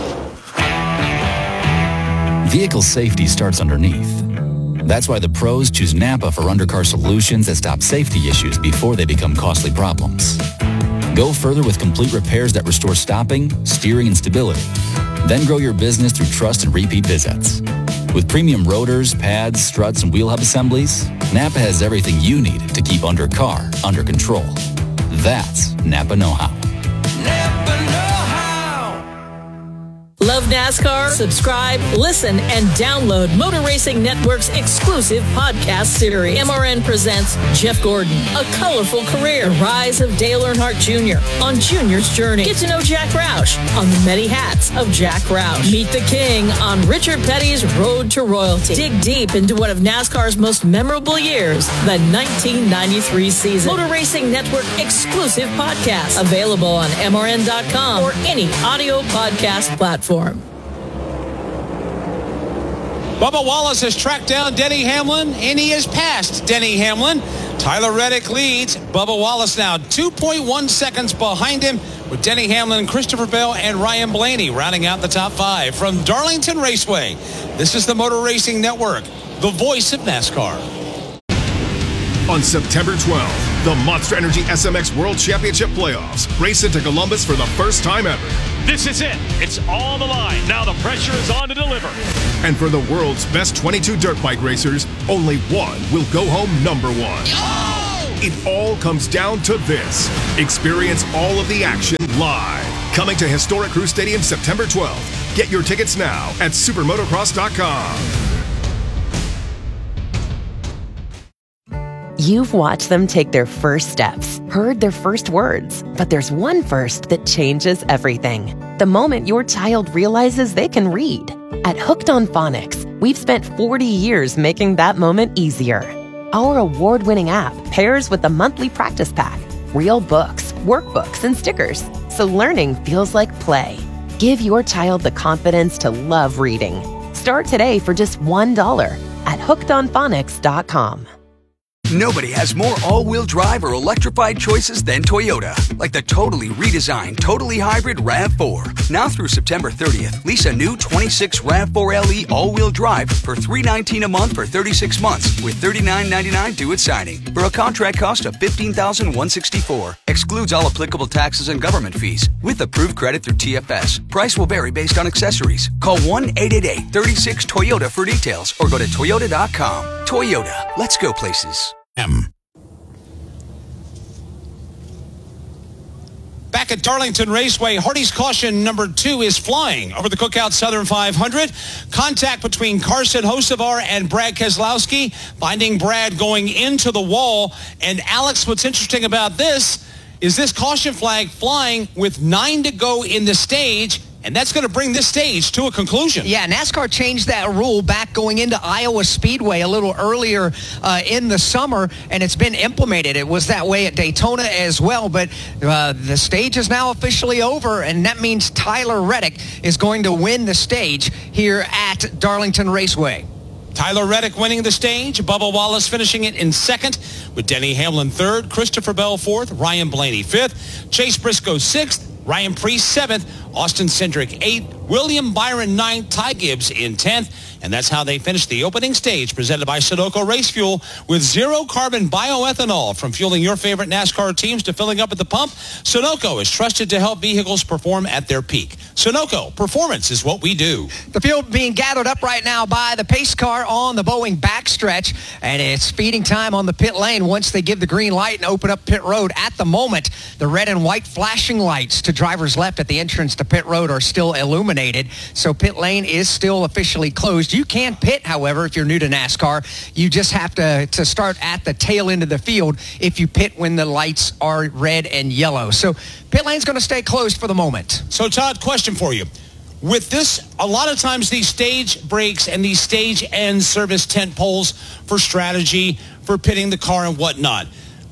Vehicle safety starts underneath. That's why the pros choose Napa for undercar solutions that stop safety issues before they become costly problems. Go further with complete repairs that restore stopping, steering, and stability. Then grow your business through trust and repeat visits. With premium rotors, pads, struts, and wheel hub assemblies, Napa has everything you need to keep undercar under control. That's Napa know-how. Low Love NASCAR? Subscribe, listen, and download Motor Racing Network's exclusive podcast series. MRN presents Jeff Gordon, A Colorful Career, The Rise of Dale Earnhardt Jr. on Junior's Journey. Get to know Jack Roush on The Many Hats of Jack Roush. Meet the King on Richard Petty's Road to Royalty. Dig deep into one of NASCAR's most memorable years, the 1993 season. Motor Racing Network exclusive podcast. Available on MRN.com or any audio podcast platform. Bubba Wallace has tracked down Denny Hamlin, and he has passed Denny Hamlin. Tyler Reddick leads. Bubba Wallace now 2.1 seconds behind him, with Denny Hamlin, Christopher Bell, and Ryan Blaney rounding out the top 5. From Darlington Raceway, this is the Motor Racing Network, the voice of NASCAR. On September 12th, the Monster Energy SMX World Championship Playoffs race into Columbus for the first time ever. This is it. It's on the line. Now the pressure is on to deliver. And for the world's best 22 dirt bike racers, only one will go home number 1. Oh! It all comes down to this. Experience all of the action live. Coming to Historic Crew Stadium September 12th. Get your tickets now at supermotocross.com. You've watched them take their first steps, heard their first words, but there's one first that changes everything. The moment your child realizes they can read. At Hooked on Phonics, we've spent 40 years making that moment easier. Our award-winning app pairs with the monthly practice pack, real books, workbooks, and stickers, so learning feels like play. Give your child the confidence to love reading. Start today for just $1 at hookedonphonics.com. Nobody has more all-wheel drive or electrified choices than Toyota. Like the totally redesigned, totally hybrid RAV4. Now through September 30th, lease a new 26 RAV4 LE all-wheel drive for $319 a month for 36 months with $39.99 due at signing for a contract cost of $15,164. Excludes all applicable taxes and government fees with approved credit through TFS. Price will vary based on accessories. Call 1-888-36-TOYOTA for details or go to Toyota.com. Toyota. Let's go places. Back at Darlington Raceway, Hardy's Caution number 2 is flying over the Cookout Southern 500. Contact between Carson Hocevar and Brad Keselowski, finding Brad going into the wall. And Alex, what's interesting about this is this caution flag flying with 9 to go in the stage. And that's going to bring this stage to a conclusion. Yeah, NASCAR changed that rule back going into Iowa Speedway a little earlier in the summer, and it's been implemented. It was that way at Daytona as well, but the stage is now officially over, and that means Tyler Reddick is going to win the stage here at Darlington Raceway. Tyler Reddick winning the stage, Bubba Wallace finishing it in second, with Denny Hamlin third, Christopher Bell fourth, Ryan Blaney fifth, Chase Briscoe sixth, Ryan Preece 7th, Austin Cindric 8th, William Byron 9th, Ty Gibbs in 10th. And that's how they finished the opening stage presented by Sunoco Race Fuel with zero carbon bioethanol. From fueling your favorite NASCAR teams to filling up at the pump, Sunoco is trusted to help vehicles perform at their peak. Sunoco, performance is what we do. The field being gathered up right now by the pace car on the Boeing backstretch, and it's feeding time on the pit lane once they give the green light and open up pit road. At the moment, the red and white flashing lights to drivers left at the entrance to pit road are still illuminated, so pit lane is still officially closed. You can pit, however, if you're new to NASCAR. You just have to start at the tail end of the field if you pit when the lights are red and yellow. So pit lane's going to stay closed for the moment. So, Todd, question for you. With this, a lot of times these stage breaks and these stage end service tent poles for strategy, for pitting the car and whatnot.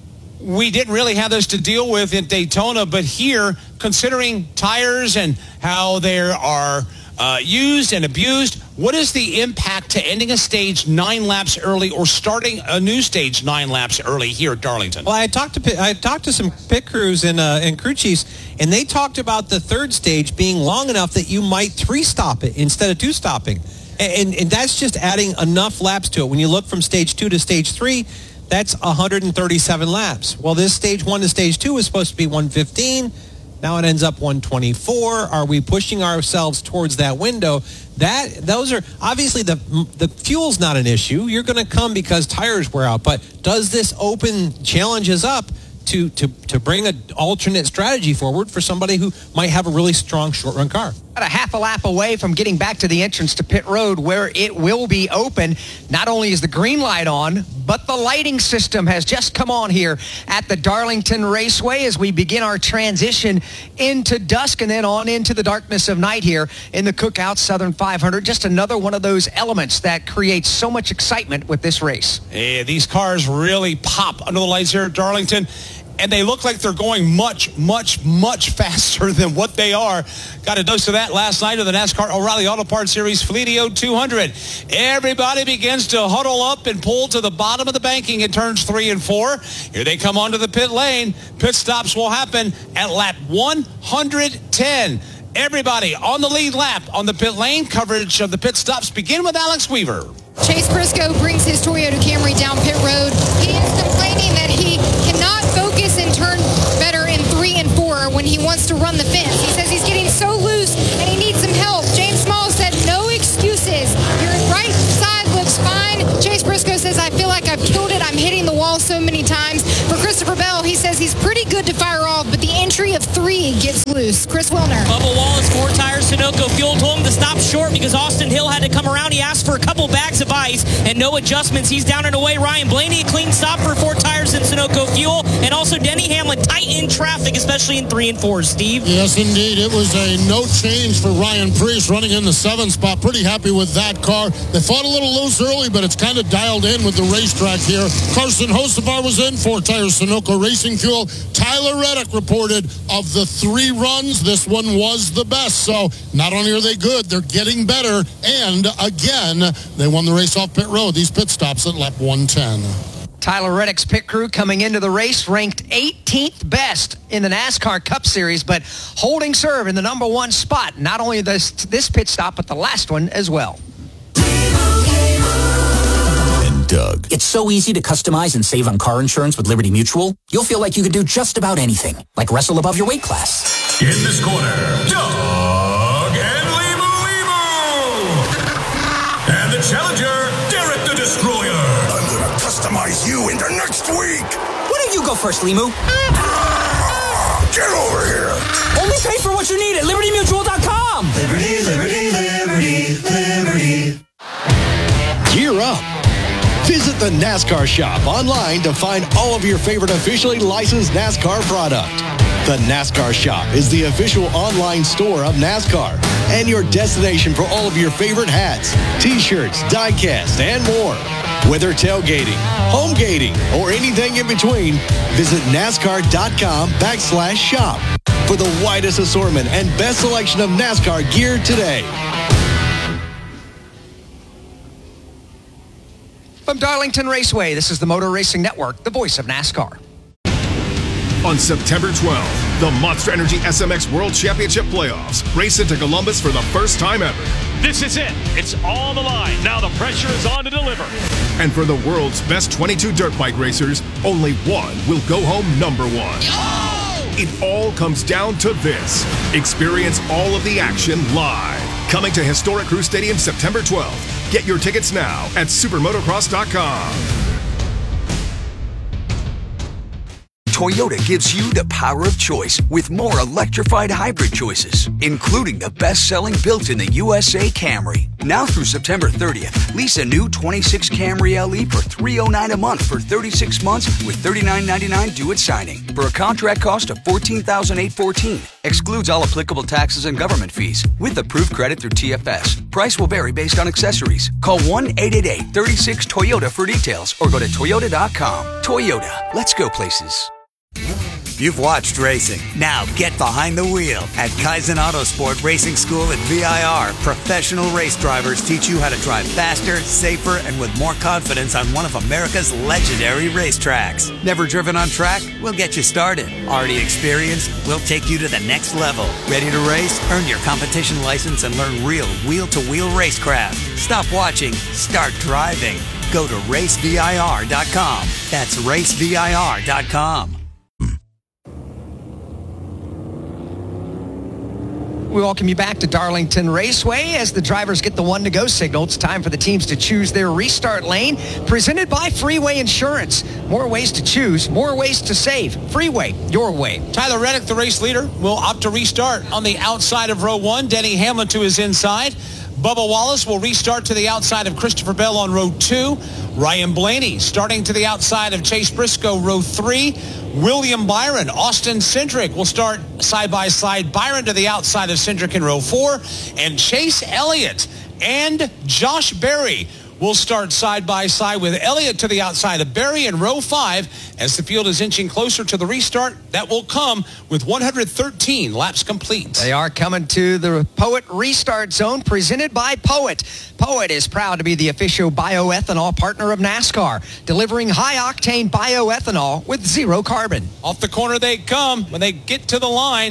We didn't really have this to deal with in Daytona, but here, considering tires and how they are used and abused, what is the impact to ending a stage 9 laps early or starting a new stage 9 laps early here at Darlington? Well, I talked to some pit crews and crew chiefs, and they talked about the third stage being long enough that you might 3-stop it instead of 2-stopping. And that's just adding enough laps to it. When you look from stage 2 to stage 3, that's 137 laps. Well, this stage 1 to stage 2 is supposed to be 115. Now it ends up 124. Are we pushing ourselves towards that window? Those are obviously the fuel's not an issue. You're going to come because tires wear out. But does this open challenges up to bring an alternate strategy forward for somebody who might have a really strong short run car? About a half a lap away from getting back to the entrance to pit road where it will be open. Not only is the green light on, but the lighting system has just come on here at the Darlington Raceway as we begin our transition into dusk and then on into the darkness of night here in the Cookout Southern 500. Just another one of those elements that creates so much excitement with this race. Yeah, these cars really pop under the lights here at Darlington. And they look like they're going much, much, much faster than what they are. Got a dose of that last night of the NASCAR O'Reilly Auto Parts Series Fleetio 200. Everybody begins to huddle up and pull to the bottom of the banking in turns 3 and 4. Here they come onto the pit lane. Pit stops will happen at lap 110. Everybody on the lead lap on the pit lane. Coverage of the pit stops begin with Alex Weaver. Chase Briscoe brings his Toyota Camry down pit road. He is complaining that he cannot focus and turn better in 3 and 4 when he wants to run the fence. He says he's getting so loose and he needs some help. James Small said no excuses. Your right side looks fine. Chase Briscoe says, I feel like I've killed it. I'm hitting the wall so many times. For Christopher Bell, he says he's pretty good to fire off, but the entry of 3 gets loose. Chris Wilner. Bubba Wallace, 4 tires, Sunoco fuel, told him to stop short because Austin Hill had to come around. He asked for a couple bags of ice and no adjustments. He's down and away. Ryan Blaney, a clean stop for 4 tires in Sunoco fuel. And also Denny Hamlin, tight in traffic, especially in 3 and 4. Steve? Yes, indeed. It was a no change for Ryan Preece running in the 7th spot. Pretty happy with that car. They fought a little loose early, but it's kind of dialed in with the racetrack here. Carson Hocevar was in, 4 tires Sunoco Racing Fuel. Tyler Reddick reported of the 3 runs, this one was the best. So not only are they good, they're getting better. And again, they won the race off pit road. These pit stops at lap 110. Tyler Reddick's pit crew coming into the race ranked 18th best in the NASCAR Cup Series, but holding serve in the number 1 spot. Not only this pit stop, but the last one as well. Doug. It's so easy to customize and save on car insurance with Liberty Mutual. You'll feel like you could do just about anything, like wrestle above your weight class. In this corner, Doug and Limu. And the challenger, Derek the Destroyer. I'm gonna customize you into next week. Why don't you go first, Limu? Get over here. Only pay for what you need at LibertyMutual.com. Liberty, liberty, liberty, liberty. Gear up. Visit the NASCAR shop online to find all of your favorite officially licensed NASCAR product. The NASCAR shop is the official online store of NASCAR and your destination for all of your favorite hats, t-shirts, die-cast, and more. Whether tailgating, home gating, or anything in between, visit NASCAR.com/shop for the widest assortment and best selection of NASCAR gear today. From Darlington Raceway, this is the Motor Racing Network, the voice of NASCAR. On September 12th, the Monster Energy SMX World Championship Playoffs race into Columbus for the first time ever. This is it. It's on the line. Now the pressure is on to deliver. And for the world's best 22 dirt bike racers, only one will go home number 1. It all comes down to this. Experience all of the action live. Coming to Historic Crew Stadium September 12th. Get your tickets now at supermotocross.com. Toyota gives you the power of choice with more electrified hybrid choices, including the best-selling built-in-the USA Camry. Now through September 30th, lease a new 26 Camry LE for $309 a month for 36 months with $39.99 due at signing for a contract cost of $14,814. Excludes all applicable taxes and government fees with approved credit through TFS. Price will vary based on accessories. Call 1-888-36-TOYOTA for details or go to Toyota.com. Toyota, let's go places. You've watched racing. Now get behind the wheel. At Kaizen Autosport Racing School at VIR, professional race drivers teach you how to drive faster, safer, and with more confidence on one of America's legendary racetracks. Never driven on track? We'll get you started. Already experienced? We'll take you to the next level. Ready to race? Earn your competition license and learn real wheel-to-wheel racecraft. Stop watching. Start driving. Go to racevir.com. That's racevir.com. We welcome you back to Darlington Raceway as the drivers get the one-to-go signal. It's time for the teams to choose their restart lane. Presented by Freeway Insurance. More ways to choose, more ways to save. Freeway, your way. Tyler Reddick, the race leader, will opt to restart on the outside of row 1. Denny Hamlin to his inside. Bubba Wallace will restart to the outside of Christopher Bell on row 2. Ryan Blaney starting to the outside of Chase Briscoe, row 3. William Byron, Austin Cindric will start side by side. Byron to the outside of Cindric in row 4. And Chase Elliott and Josh Berry will start side by side with Elliott to the outside of Berry in row 5 as the field is inching closer to the restart. That will come with 113 laps complete. They are coming to the Poet Restart Zone presented by Poet. Poet is proud to be the official bioethanol partner of NASCAR, delivering high-octane bioethanol with zero carbon. Off the corner they come. When they get to the line,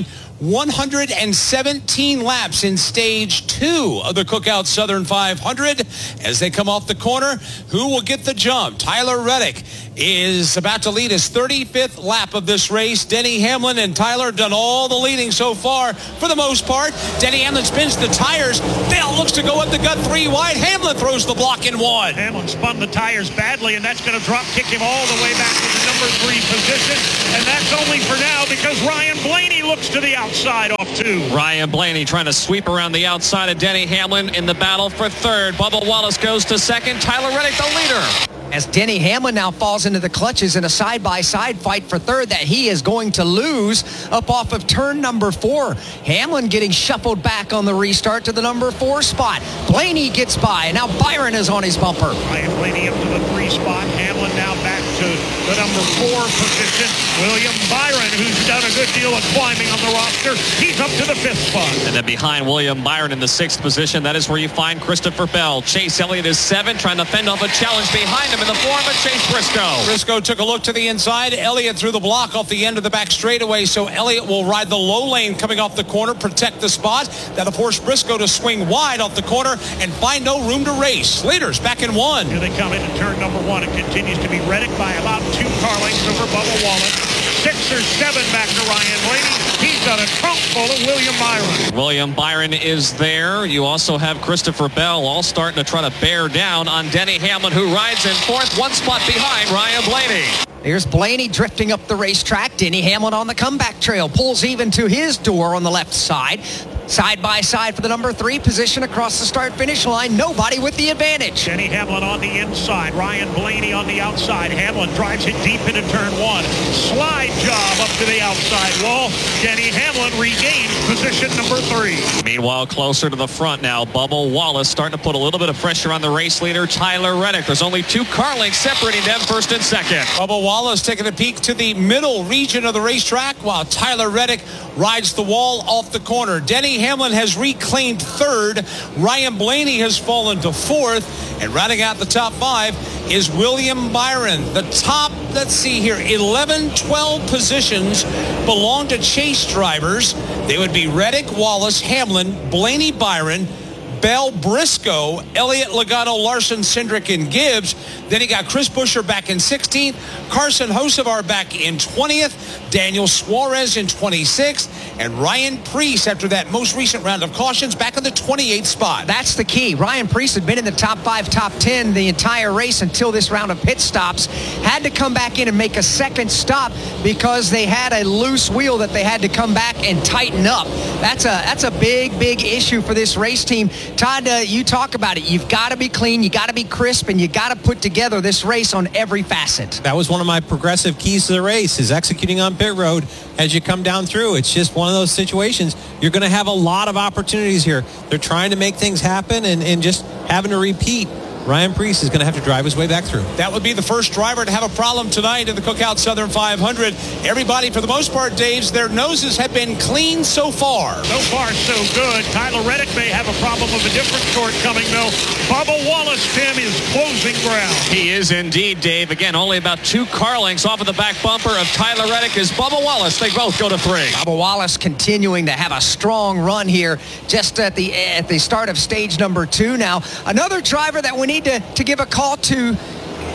117 laps in stage 2 of the Cookout Southern 500 as they come off the corner. Who will get the jump? Tyler Reddick is about to lead his 35th lap of this race. Denny Hamlin and Tyler done all the leading so far for the most part. Denny Hamlin spins the tires. Bell looks to go up the gut 3 wide. Hamlin throws the block in 1. Hamlin spun the tires badly, and that's going to drop kick him all the way back to the number 3 position. And that's only for now because Ryan Blaney looks to the outside off 2. Ryan Blaney trying to sweep around the outside of Denny Hamlin in the battle for 3rd. Bubba Wallace goes to 2nd. Tyler Reddick the leader. As Denny Hamlin now falls into the clutches in a side-by-side fight for 3rd that he is going to lose up off of turn number 4. Hamlin getting shuffled back on the restart to the number 4 spot. Blaney gets by, and now Byron is on his bumper. Ryan Blaney up to the 3 spot. Hamlin now back to the number 4 position. William Byron, who's done a good deal of climbing on the roster, he's up to the 5th spot. And then behind William Byron in the 6th position, that is where you find Christopher Bell. Chase Elliott is 7, trying to fend off a challenge behind him in the form of Chase Briscoe. Briscoe took a look to the inside. Elliott threw the block off the end of the back straightaway, so Elliott will ride the low lane coming off the corner, protect the spot. That'll force Briscoe to swing wide off the corner and find no room to race. Leaders back in 1. Here they come into turn number 1. It continues to be Reddick by about 2 car lengths over Bubba Wallace. 6 or 7 back to Ryan Blaney. He's got a trunk full of William Byron. William Byron is there. You also have Christopher Bell all starting to try to bear down on Denny Hamlin, who rides in 4th, 1 spot behind Ryan Blaney. Here's Blaney drifting up the racetrack. Denny Hamlin on the comeback trail. Pulls even to his door on the left side. Side by side for the number 3 position across the start-finish line. Nobody with the advantage. Denny Hamlin on the inside. Ryan Blaney on the outside. Hamlin drives it deep into turn 1. Slide job up to the outside wall. Denny Hamlin regains position number 3. Meanwhile, closer to the front now, Bubba Wallace starting to put a little bit of pressure on the race leader, Tyler Reddick. There's only 2 car lengths separating them, 1st and 2nd. Bubba Wallace taking a peek to the middle region of the racetrack while Tyler Reddick rides the wall off the corner. Denny Hamlin has reclaimed 3rd. Ryan Blaney has fallen to 4th. And rounding out the top 5 is William Byron. The top, let's see here, 11, 12 positions belong to Chase drivers. They would be Reddick, Wallace, Hamlin, Blaney, Byron, Bell, Briscoe, Elliott, Logano, Larson, Cindric, and Gibbs. Then he got Chris Buescher back in 16th, Carson Hocevar back in 20th, Daniel Suarez in 26th, and Ryan Preece, after that most recent round of cautions, back in the 28th spot. That's the key. Ryan Preece had been in the top 5, top 10 the entire race until this round of pit stops. Had to come back in and make a second stop because they had a loose wheel that they had to come back and tighten up. That's a big issue for this race team. Todd, you talk about it. You've got to be clean, you got to be crisp, and you got to put together this race on every facet. That was one of my progressive keys to the race, is executing on pit road as you come down through. It's just one of those situations. You're going to have a lot of opportunities here. They're trying to make things happen and just having to repeat. Ryan Preece is going to have to drive his way back through. That would be the first driver to have a problem tonight in the Cookout Southern 500. Everybody, for the most part, Dave's, their noses have been clean so far. So far, so good. Tyler Reddick may have a problem of a different shortcoming, though. Bubba Wallace, Tim, is closing ground. He is indeed, Dave. Again, only about 2 car lengths off of the back bumper of Tyler Reddick is Bubba Wallace. They both go to 3. Bubba Wallace continuing to have a strong run here just at the start of stage number 2. Now, another driver that we need to give a call to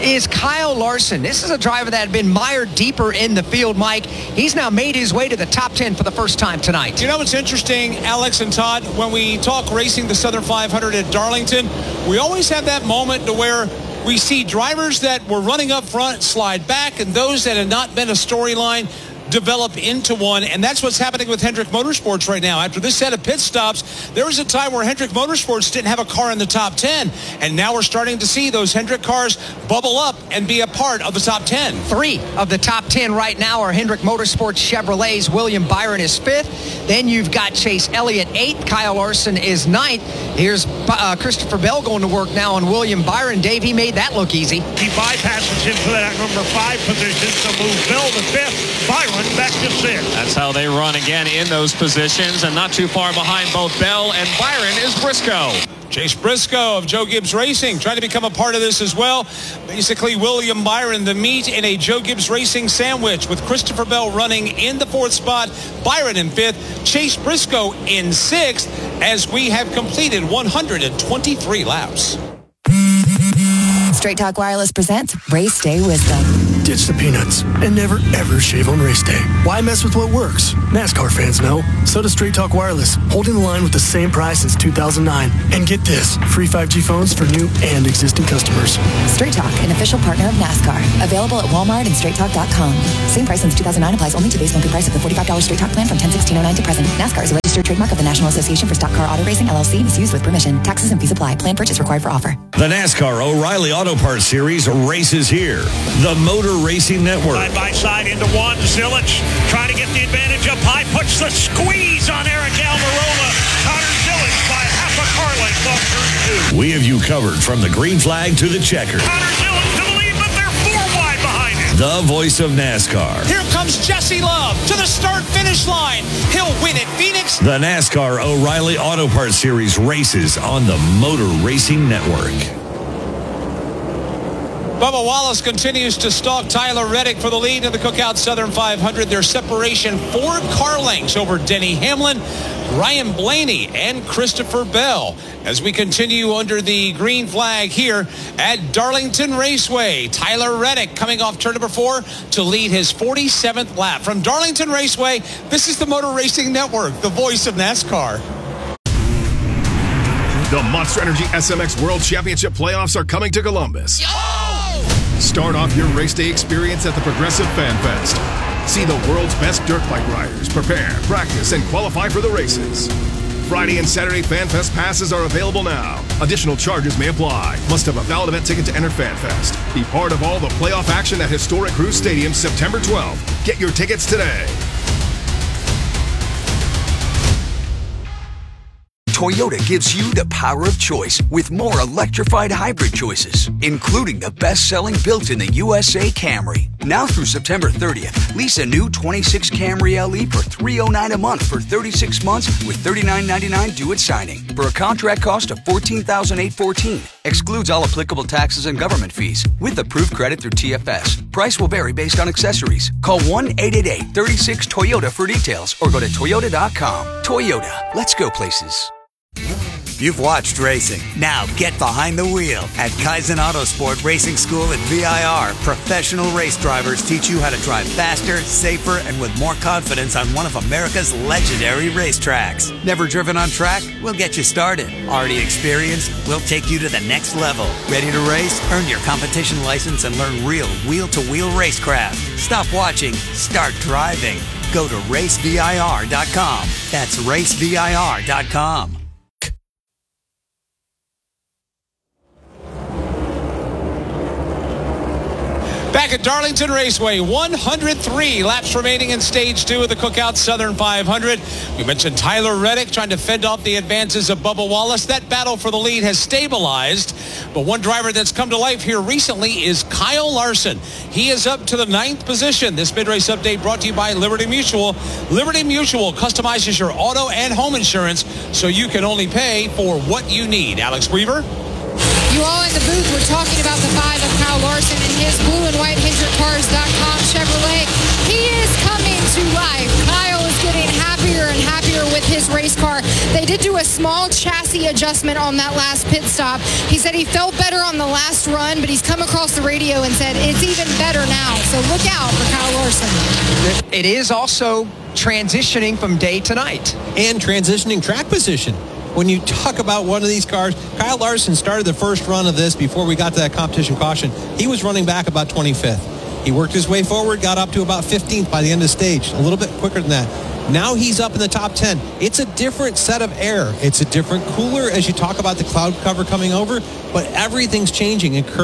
is Kyle Larson. This is a driver that had been mired deeper in the field, Mike. He's now made his way to the top 10 for the first time tonight. You know what's interesting, Alex and Todd, when we talk racing the Southern 500 at Darlington, we always have that moment to where we see drivers that were running up front slide back, and those that had not been a storyline develop into one, and that's what's happening with Hendrick Motorsports right now. After this set of pit stops, there was a time where Hendrick Motorsports didn't have a car in the top 10, and now we're starting to see those Hendrick cars bubble up and be a part of the top 10. 3 of the top 10 right now are Hendrick Motorsports Chevrolets. William Byron is 5th. Then you've got Chase Elliott 8th. Kyle Larson is 9th. Here's Christopher Bell going to work now on William Byron. Dave, he made that look easy. He bypasses him for that number 5 position to move Bell to 5th. Byron back to 6th. That's how they run again in those positions, and not too far behind both Bell and Byron is Briscoe. Chase Briscoe of Joe Gibbs Racing trying to become a part of this as well. Basically, William Byron, the meat in a Joe Gibbs Racing sandwich, with Christopher Bell running in the 4th spot, Byron in 5th, Chase Briscoe in 6th, as we have completed 123 laps. Straight Talk Wireless presents Race Day Wisdom. Ditch the peanuts and never, ever shave on race day. Why mess with what works? NASCAR fans know. So does Straight Talk Wireless, holding the line with the same price since 2009. And get this, free 5G phones for new and existing customers. Straight Talk, an official partner of NASCAR. Available at Walmart and StraightTalk.com. Same price since 2009 applies only to base monthly price of the $45 Straight Talk plan from 10/16/09 to present. NASCAR is a registered trademark of the National Association for Stock Car Auto Racing, LLC, misused with permission. Taxes and fees apply. Plan purchase required for offer. The NASCAR O'Reilly Auto Parts Series races here. The Motor Racing Network. Side by side into one. Zilich trying to get the advantage up high. Puts the squeeze on Eric Almirola. Connor Zilich by half a car length off turn 2. We have you covered from the green flag to the checker. Connor Zilich to the lead, but they're 4 wide behind him. The voice of NASCAR. Here comes Jesse Love to the start-finish line. He'll win at Phoenix. The NASCAR O'Reilly Auto Parts Series races on the Motor Racing Network. Bubba Wallace continues to stalk Tyler Reddick for the lead in the Cookout Southern 500. Their separation 4 car lengths over Denny Hamlin, Ryan Blaney, and Christopher Bell. As we continue under the green flag here at Darlington Raceway, Tyler Reddick coming off turn number 4 to lead his 47th lap. From Darlington Raceway, this is the Motor Racing Network, the voice of NASCAR. The Monster Energy SMX World Championship playoffs are coming to Columbus. Start off your race day experience at the Progressive Fan Fest. See the world's best dirt bike riders prepare, practice, and qualify for the races. Friday and Saturday Fan Fest passes are available now. Additional charges may apply. Must have a valid event ticket to enter Fan Fest. Be part of all the playoff action at Historic Cruise Stadium September 12th. Get your tickets today. Toyota gives you the power of choice with more electrified hybrid choices, including the best-selling built in the USA Camry. Now through September 30th, lease a new 26 Camry LE for $309 a month for 36 months with $39.99 due at signing for a contract cost of $14,814. Excludes all applicable taxes and government fees with approved credit through TFS. Price will vary based on accessories. Call 1-888-36-TOYOTA for details or go to toyota.com. Toyota, let's go places. You've watched racing. Now get behind the wheel. At Kaizen Autosport Racing School at VIR, professional race drivers teach you how to drive faster, safer, and with more confidence on one of America's legendary racetracks. Never driven on track? We'll get you started. Already experienced? We'll take you to the next level. Ready to race? Earn your competition license and learn real wheel-to-wheel racecraft. Stop watching. Start driving. Go to racevir.com. That's racevir.com. Back at Darlington Raceway, 103 laps remaining in Stage 2 of the Cookout Southern 500. We mentioned Tyler Reddick trying to fend off the advances of Bubba Wallace. That battle for the lead has stabilized, but one driver that's come to life here recently is Kyle Larson. He is up to the 9th position. This mid-race update brought to you by Liberty Mutual. Liberty Mutual customizes your auto and home insurance so you can only pay for what you need. Alex Weaver? You all in the booth were talking about the 5 of Kyle Larson and his blue and white HendrickCars.com Chevrolet. He is coming to life. Kyle is getting happier and happier with his race car. The They did do a small chassis adjustment on that last pit stop. He said he felt better on the last run, but he's come across the radio and said it's even better now. So look out for Kyle Larson. It is also transitioning from day to night. And transitioning track position. When you talk about one of these cars, Kyle Larson started the first run of this before we got to that competition caution. He was running back about 25th. He worked his way forward, got up to about 15th by the end of the stage, a little bit quicker than that. Now he's up in the top 10. It's a different set of air. It's a different cooler as you talk about the cloud cover coming over, but everything's changing. And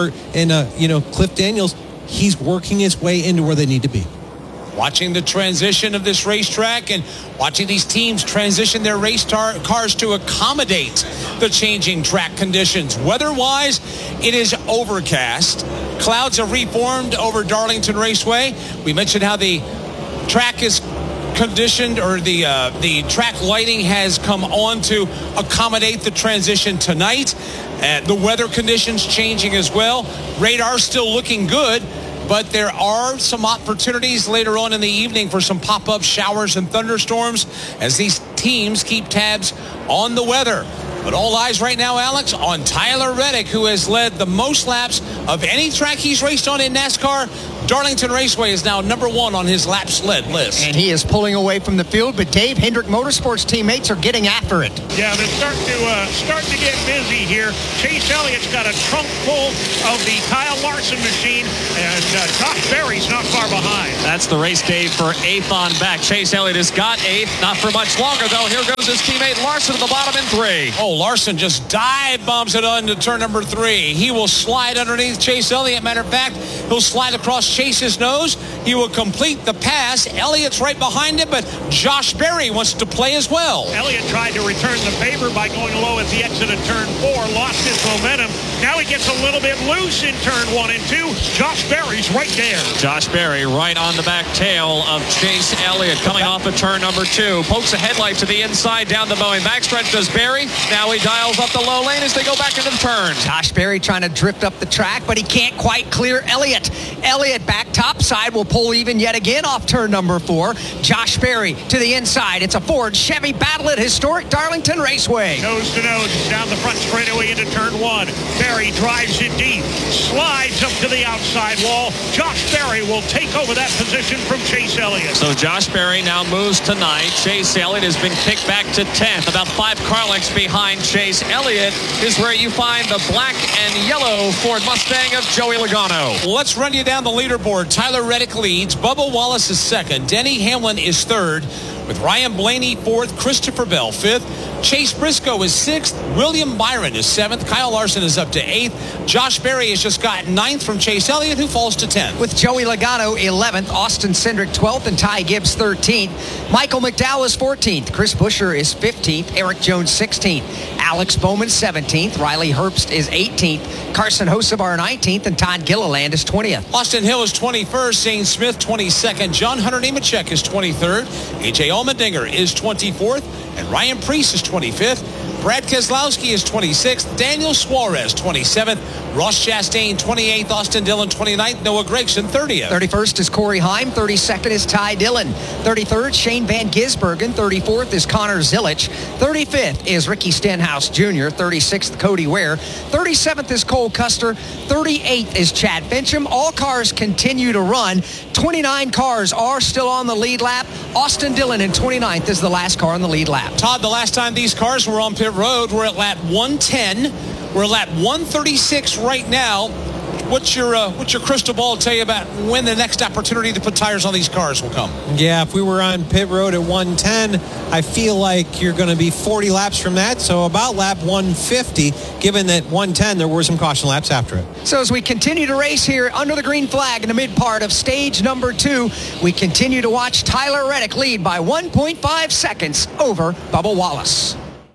Cliff Daniels, he's working his way into where they need to be. Watching the transition of this racetrack and watching these teams transition their race cars to accommodate the changing track conditions. Weather-wise, it is overcast. Clouds have reformed over Darlington Raceway. We mentioned how the track is conditioned, or the track lighting has come on to accommodate the transition tonight. The weather conditions changing as well. Radar still looking good, but there are some opportunities later on in the evening for some pop-up showers and thunderstorms as these teams keep tabs on the weather. But all eyes right now, Alex, on Tyler Reddick, who has led the most laps of any track he's raced on in NASCAR. Darlington Raceway is now number 1 on his laps led list. And he is pulling away from the field, but Dave Hendrick Motorsports teammates are getting after it. Yeah, they're starting to get busy here. Chase Elliott's got a trunk full of the Kyle Larson machine, and Josh Berry's not far behind. That's the race day for 8th on back. Chase Elliott has got 8th. Not for much longer, though. Here goes his teammate Larson at the bottom in 3. Oh, Larson just dive bombs it onto turn number 3. He will slide underneath Chase Elliott. Matter of fact, he'll slide across Chase's nose. He will complete the pass. Elliott's right behind him, but Josh Berry wants to play as well. Elliott tried to return the favor by going low at the exit of turn 4, lost his momentum. Now he gets a little bit loose in turn 1 and 2. Josh Berry's right there. Josh Berry right on the back tail of Chase Elliott coming off of turn number 2. Pokes a headlight to the inside down the Boeing backstretch does Berry. Now he dials up the low lane as they go back into the turn. Josh Berry trying to drift up the track, but he can't quite clear Elliott. Elliott back topside will pull even yet again off turn number 4. Josh Berry to the inside. It's a Ford Chevy battle at historic Darlington Raceway. Nose to nose down the front straightaway into turn 1. Berry drives it deep, slides up to the outside wall. Josh Berry will take over that position from Chase Elliott. So Josh Berry now moves to 9. Chase Elliott has been kicked back to 10th. About 5 car lengths behind Chase Elliott is where you find the black and yellow Ford Mustang of Joey Logano. Let's run you down the leaderboard. Tyler Reddick leads. Bubba Wallace is 2nd. Denny Hamlin is 3rd. With Ryan Blaney 4th. Christopher Bell 5th. Chase Briscoe is 6th. William Byron is 7th. Kyle Larson is up to 8th. Josh Berry has just got 9th from Chase Elliott, who falls to 10th. With Joey Logano 11th, Austin Cindric 12th, and Ty Gibbs 13th. Michael McDowell is 14th. Chris Buescher is 15th. Eric Jones 16th. Alex Bowman 17th. Riley Herbst is 18th. Carson Hocevar 19th, and Todd Gilliland is 20th. Austin Hill is 21st. Zane Smith 22nd. John Hunter Nemechek is 23rd. AJ Allmendinger is 24th. And Ryan Preece is 25th. Brad Keselowski is 26th. Daniel Suarez 27th. Ross Chastain 28th. Austin Dillon 29th. Noah Gragson 30th. 31st is Corey Heim. 32nd is Ty Dillon. 33rd, Shane Van Gisbergen. 34th is Connor Zilisch. 35th is Ricky Stenhouse Jr. 36th, Cody Ware. 37th is Cole Custer. 38th is Chad Fincham. All cars continue to run. 29 cars are still on the lead lap. Austin Dillon in 29th is the last car on the lead lap. Todd, the last time these cars were on pit road, we're at lap 110. We're at lap 136 right now. What's your crystal ball tell you about when the next opportunity to put tires on these cars will come? Yeah, if we were on pit road at 110, I feel like you're going to be 40 laps from that. So about lap 150, given that 110, there were some caution laps after it. So as we continue to race here under the green flag in the mid part of stage number 2, we continue to watch Tyler Reddick lead by 1.5 seconds over Bubba Wallace.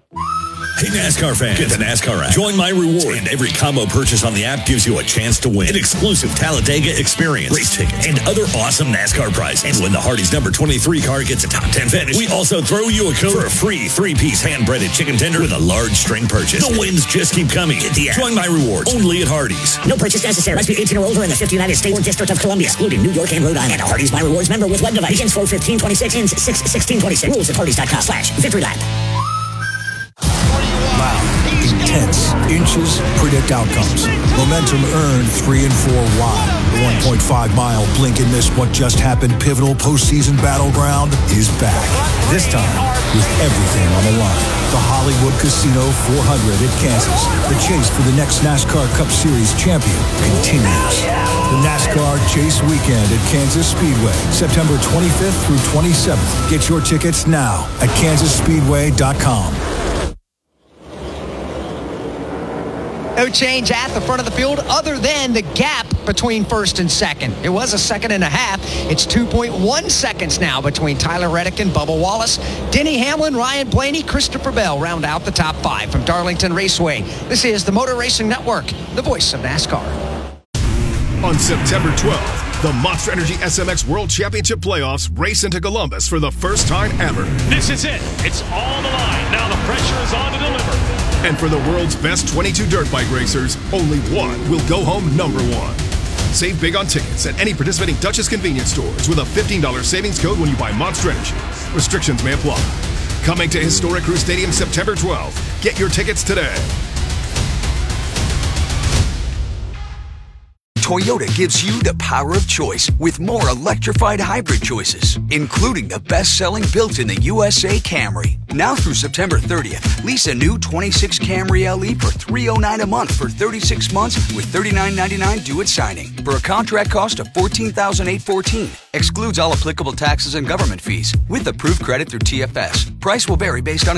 Hey, NASCAR fans, get the NASCAR app. Join My Rewards. And every combo purchase on the app gives you a chance to win an exclusive Talladega experience, race tickets, and other awesome NASCAR prizes. And when the Hardee's number 23 car gets a top 10 finish, we also throw you a code for a free 3-piece hand-breaded chicken tender with a large string purchase. The wins just keep coming. Get the app. Join My Rewards only at Hardee's. No purchase necessary. Must be 18 or older in the 50 United States or District of Columbia, excluding New York and Rhode Island. Hardee's My Rewards member with web device. Begins 4/15/26, ends 6/16/26. Rules at Hardee's.com/victory lap. tenths, inches predict outcomes. Momentum earned 3 and 4 wide. The 1.5-mile blink and miss what just happened pivotal postseason battleground is back. This time with everything on the line. The Hollywood Casino 400 at Kansas. The chase for the next NASCAR Cup Series champion continues. The NASCAR Chase Weekend at Kansas Speedway, September 25th through 27th. Get your tickets now at kansasspeedway.com. No change at the front of the field other than the gap between first and second. It was a second and a half. It's 2.1 seconds now between Tyler Reddick and Bubba Wallace. Denny Hamlin, Ryan Blaney, Christopher Bell round out the top 5 from Darlington Raceway. This is the Motor Racing Network, the voice of NASCAR. On September 12th, the Monster Energy SMX World Championship Playoffs race into Columbus for the first time ever. This is it. It's all the line. Now the pressure is on to deliver. And for the world's best 22 dirt bike racers, only one will go home number 1. Save big on tickets at any participating Dutchess convenience stores with a $15 savings code when you buy Monster Energy. Restrictions may apply. Coming to Historic Crew Stadium September 12th. Get your tickets today. Toyota gives you the power of choice with more electrified hybrid choices, including the best-selling built-in-the USA Camry. Now through September 30th, lease a new 26 Camry LE for $309 a month for 36 months with $39.99 due at signing for a contract cost of $14,814. Excludes all applicable taxes and government fees with approved credit through TFS. Price will vary based on